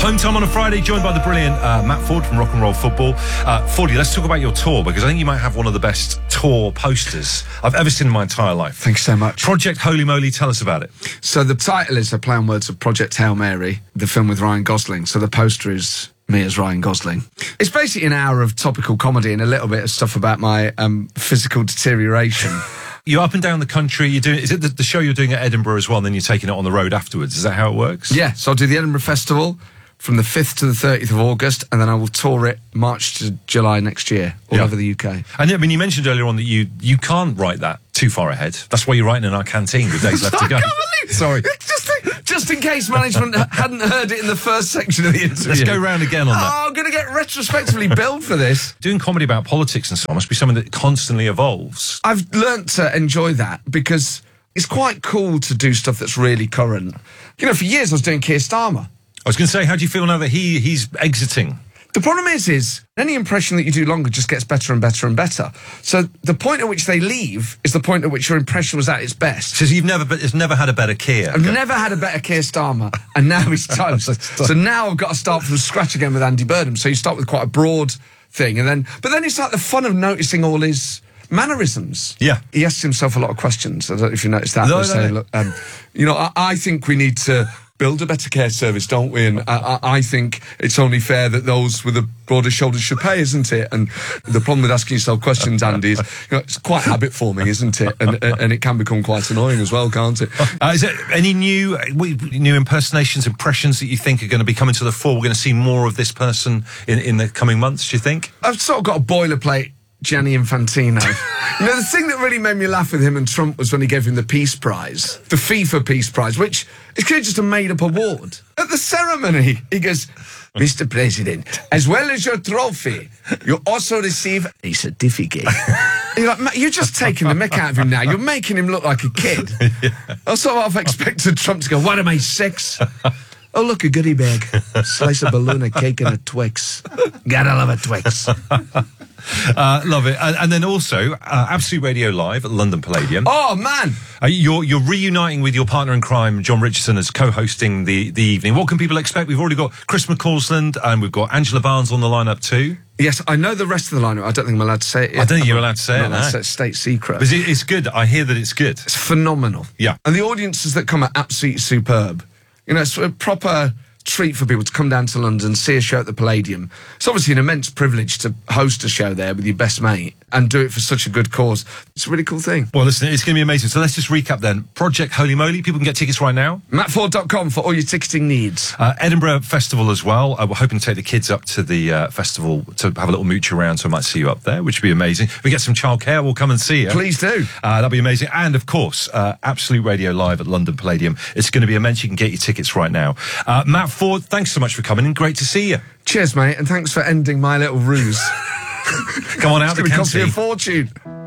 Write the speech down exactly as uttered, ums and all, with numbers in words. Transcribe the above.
Home time on a Friday, joined by the brilliant uh, Matt Ford from Rock and Roll Football. Uh, Fordy, let's talk about your tour, because I think you might have one of the best tour posters I've ever seen in my entire life. Thanks so much. Project Holy Moly, tell us about it. So the title is a play on words of Project Hail Mary, the film with Ryan Gosling. So the poster is me as Ryan Gosling. It's basically an hour of topical comedy and a little bit of stuff about my um, physical deterioration. You're up and down the country. You're doing. Is it the, the show you're doing at Edinburgh as well, and then you're taking it on the road afterwards? Is that how it works? Yeah, so I'll do the Edinburgh Festival from the fifth to the thirtieth of August, and then I will tour it March to July next year, all Yeah. over the U K. And I mean, you mentioned earlier on that you you can't write that too far ahead. That's why you're writing in our canteen with days left to go. I can't believe- Sorry. Just, just in case management hadn't heard it in the first section of the interview. Let's go round again on that. Oh, I'm going to get retrospectively billed for this. Doing comedy about politics and so on must be something that constantly evolves. I've learnt to enjoy that because it's quite cool to do stuff that's really current. You know, for years I was doing Keir Starmer. I was going to say, how do you feel now that he he's exiting? The problem is, is any impression that you do longer just gets better and better and better. So the point at which they leave is the point at which your impression was at its best. Says you've never, it's never had a better Keir. I've never had a better Keir Starmer, and now it's time. So, so now I've got to start from scratch again with Andy Burnham. So you start with quite a broad thing, and then, but then it's like the fun of noticing all his mannerisms. Yeah. He asks himself a lot of questions. I don't know if you noticed that. No, They no, say, no. look, um, you know, I, I think we need to build a better care service, don't we? And I, I, I think it's only fair that those with the broader shoulders should pay, isn't it? And the problem with asking yourself questions, Andy, is you know, it's quite habit forming, isn't it? And and it can become quite annoying as well, can't it? Uh, is there any new new impersonations, impressions that you think are going to be coming to the fore? We're going to see more of this person in, in the coming months, do you think? I've sort of got a boilerplate Gianni Infantino. You know, the thing that really made me laugh with him and Trump was when he gave him the Peace Prize, the FIFA Peace Prize, which is clearly just a made-up award. At the ceremony, he goes, Mister President, as well as your trophy, you also receive a certificate. You're like, "Matt, you're just taking the mick out of him now. You're making him look like a kid." Yeah. I sort of half expected Trump to go, "What am I, six? Oh, look, a goodie bag. Slice of balloon, a cake and a Twix. Gotta love a Twix." Uh, love it. And, and then also, uh, Absolute Radio Live at London Palladium. Oh, man. Uh, you're, you're reuniting with your partner in crime, John Richardson, as co-hosting the, the evening. What can people expect? We've already got Chris McCausland and we've got Angela Barnes on the lineup too. Yes, I know the rest of the lineup. I don't think I'm allowed to say it yet. I don't think you're allowed to say no, it, no. That's a state secret. But it, it's good. I hear that it's good. It's phenomenal. Yeah. And the audiences that come are absolutely superb. You know, it's a proper treat for people to come down to London and see a show at the Palladium. It's obviously an immense privilege to host a show there with your best mate and do it for such a good cause. It's a really cool thing. Well, listen, it's going to be amazing. So let's just recap then. Project Holy Moly, people can get tickets right now. matt ford dot com for all your ticketing needs. Uh, Edinburgh Festival as well. Uh, we're hoping to take the kids up to the uh, festival to have a little mooch around, so I might see you up there, which would be amazing. If we get some childcare, we'll come and see you. Please do. Uh, that'll be amazing. And, of course, uh, Absolute Radio Live at London Palladium. It's going to be immense. You can get your tickets right now. Uh, Matt Ford, thanks so much for coming in. Great to see you. Cheers, mate, and thanks for ending my little ruse. Come on out It's the going to cost me a canteen. fortune.